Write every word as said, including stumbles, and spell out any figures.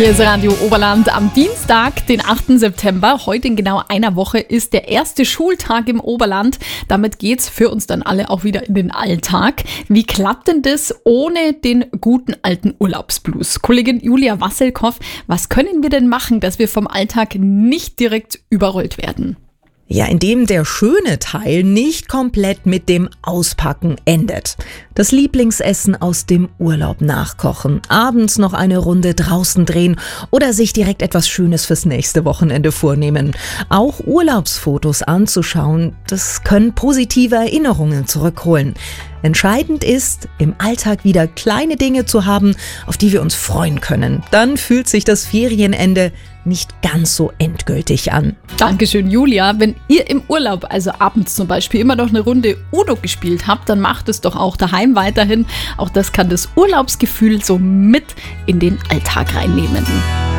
Hier ist Radio Oberland am Dienstag, den achten September. Heute in genau einer Woche ist der erste Schultag im Oberland. Damit geht's für uns dann alle auch wieder in den Alltag. Wie klappt denn das ohne den guten alten Urlaubsblues? Kollegin Julia Wasselkoff, was können wir denn machen, dass wir vom Alltag nicht direkt überrollt werden? Ja, indem der schöne Teil nicht komplett mit dem Auspacken endet. Das Lieblingsessen aus dem Urlaub nachkochen, abends noch eine Runde draußen drehen oder sich direkt etwas Schönes fürs nächste Wochenende vornehmen. Auch Urlaubsfotos anzuschauen, das können positive Erinnerungen zurückholen. Entscheidend ist, im Alltag wieder kleine Dinge zu haben, auf die wir uns freuen können. Dann fühlt sich das Ferienende nicht ganz so endgültig an. Dankeschön, Julia. Wenn ihr im Urlaub, also abends zum Beispiel, immer noch eine Runde Uno gespielt habt, dann macht es doch auch daheim weiterhin. Auch das kann das Urlaubsgefühl so mit in den Alltag reinnehmen.